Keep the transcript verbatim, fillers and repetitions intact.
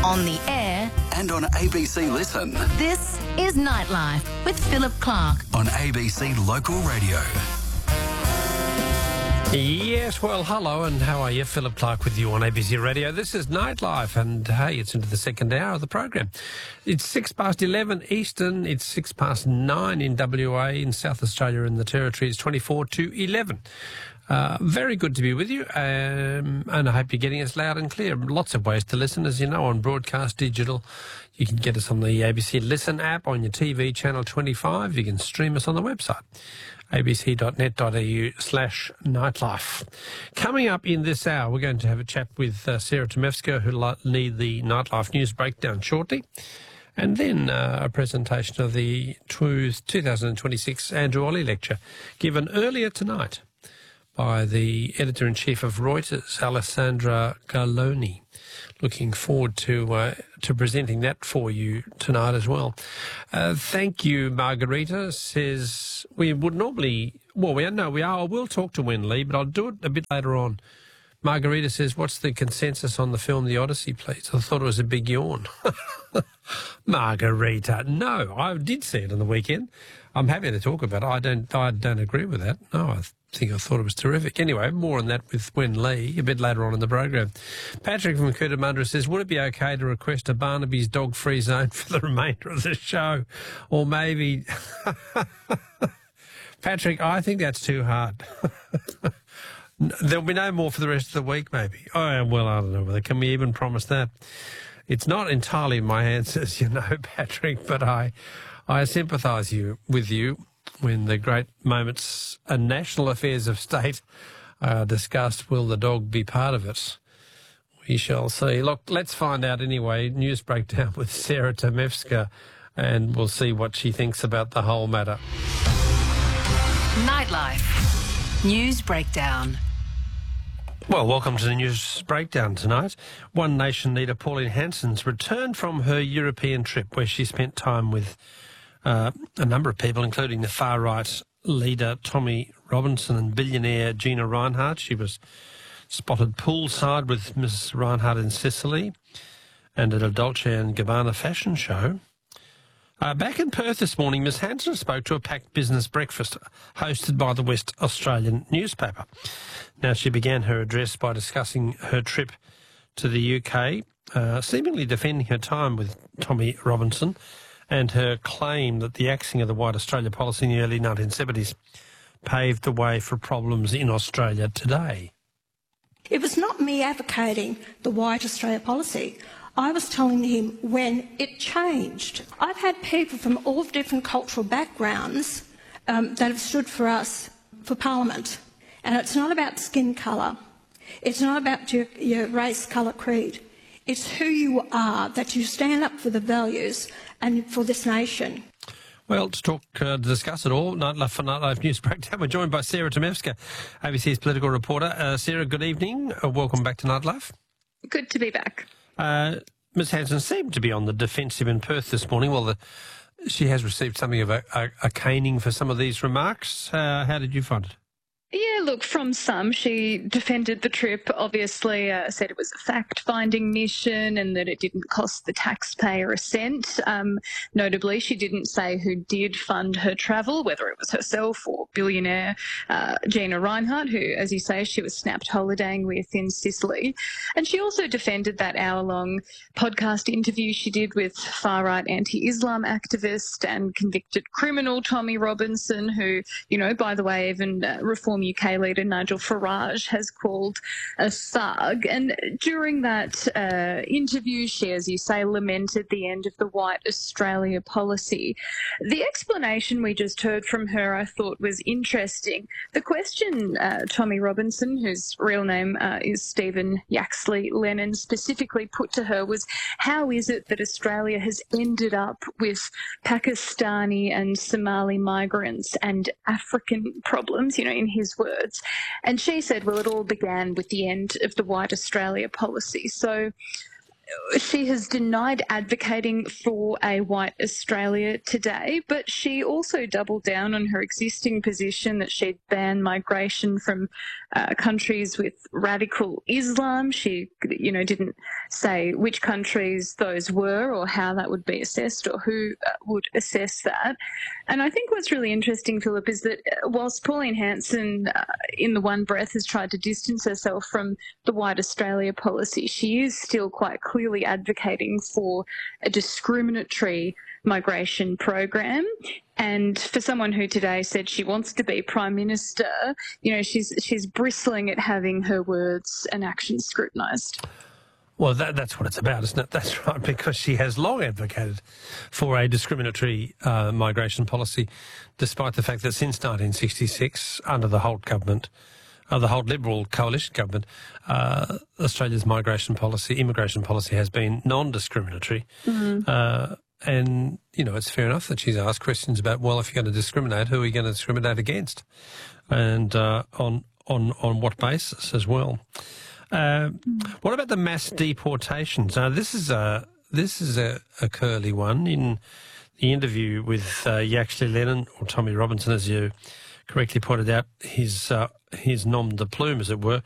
On the air and on A B C Listen. This is Nightlife with Philip Clark on A B C Local Radio. Yes, well, hello, and how are you? Philip Clark with you on A B C Radio. This is Nightlife, and hey, it's into the second hour of the program. It's six past eleven Eastern, it's six past nine in W A, in South Australia and the Territory. It's twenty-four to eleven. Uh, very good to be with you, um, and I hope you're getting us loud and clear. Lots of ways to listen, as you know, on broadcast digital. You can get us on the A B C Listen app, on your T V, Channel twenty-five. You can stream us on the website, abc.net.au slash nightlife. Coming up in this hour, we're going to have a chat with uh, Sarah Tomevska, who'll lead the Nightlife News Breakdown shortly. And then uh, a presentation of the two thousand twenty-six Andrew Olley Lecture, given earlier tonight by the editor-in-chief of Reuters, Alessandra Galloni. Looking forward to uh, to presenting that for you tonight as well. Uh, thank you, Margarita. Says we would normally, well, we no, we are. I will talk to Wen Lee, but I'll do it a bit later on. Margarita says, what's the consensus on the film The Odyssey, please? I thought it was a big yawn. Margarita, no, I did see it on the weekend. I'm happy to talk about it. I don't, I don't agree with that. No, I think I thought it was terrific. Anyway, more on that with Wen Lee a bit later on in the program. Patrick from Cootamundra says, would it be okay to request a Barnaby's dog-free zone for the remainder of the show? Or maybe... Patrick, I think that's too hard. There'll be no more for the rest of the week, maybe. Oh, well, I don't know whether can we even promise that. It's not entirely in my hands, as you know, Patrick, but I, I sympathise you with you when the great moments and national affairs of state are discussed. Will the dog be part of it? We shall see. Look, let's find out anyway. News Breakdown with Sarah Tomevska, and we'll see what she thinks about the whole matter. Nightlife News Breakdown. Well, welcome to the News Breakdown tonight. One Nation leader Pauline Hanson's returned from her European trip, where she spent time with uh, a number of people, including the far-right leader Tommy Robinson and billionaire Gina Rinehart. She was spotted poolside with Missus Rinehart in Sicily and at a Dolce and Gabbana fashion show. Uh, back in Perth this morning, Miss Hanson spoke to a packed business breakfast hosted by the West Australian newspaper. Now, she began her address by discussing her trip to the U K, uh, seemingly defending her time with Tommy Robinson and her claim that the axing of the White Australia policy in the early nineteen seventies paved the way for problems in Australia today. It was not me advocating the White Australia policy. I was telling him when it changed. I've had people from all different cultural backgrounds um, that have stood for us for Parliament. And it's not about skin colour. It's not about your, your race, colour, creed. It's who you are, that you stand up for the values and for this nation. Well, to talk, uh, to discuss it all, Nightlife for Nightlife News Breakdown, we're joined by Sarah Tomevska, A B C's political reporter. Uh, Sarah, good evening. Uh, welcome back to Nightlife. Good to be back. Uh, Miz Hanson seemed to be on the defensive in Perth this morning. Well, the, she has received something of a, a, a caning for some of these remarks. Uh, how did you find it? Yeah, look, from some, she defended the trip, obviously uh, said it was a fact-finding mission and that it didn't cost the taxpayer a cent. Um, notably, she didn't say who did fund her travel, whether it was herself or billionaire uh, Gina Rinehart, who, as you say, she was snapped holidaying with in Sicily. And she also defended that hour-long podcast interview she did with far-right anti-Islam activist and convicted criminal Tommy Robinson, who, you know, by the way, even uh, Reform U K leader Nigel Farage has called a thug. And during that uh, interview, she, as you say, lamented the end of the White Australia policy. The explanation we just heard from her, I thought, was interesting. The question uh, Tommy Robinson, whose real name uh, is Stephen Yaxley Lennon, specifically put to her was, how is it that Australia has ended up with Pakistani and Somali migrants and African problems, you know, in his words? And she said, well, it all began with the end of the White Australia policy. So she has denied advocating for a white Australia today, but she also doubled down on her existing position that she'd ban migration from uh, countries with radical Islam. She, you know, didn't say which countries those were or how that would be assessed or who uh, would assess that. And I think what's really interesting, Philip, is that whilst Pauline Hanson, uh, in the one breath, has tried to distance herself from the White Australia policy, she is still quite clearly advocating for a discriminatory migration program. And for someone who today said she wants to be Prime Minister, you know, she's she's bristling at having her words and actions scrutinised. Well, that, that's what it's about, isn't it? That's right, because she has long advocated for a discriminatory uh, migration policy, despite the fact that since nineteen sixty-six, under the Holt government, uh, the Holt Liberal coalition government, uh, Australia's migration policy, immigration policy has been non-discriminatory. Mm-hmm. Uh, and, you know, it's fair enough that she's asked questions about, well, if you're going to discriminate, who are you going to discriminate against? And uh, on, on, on what basis as well? Uh, what about the mass deportations? Now, this is a this is a, a curly one. In the interview with uh, Yaxley Lennon, or Tommy Robinson, as you correctly pointed out, his uh, his nom de plume, as it were,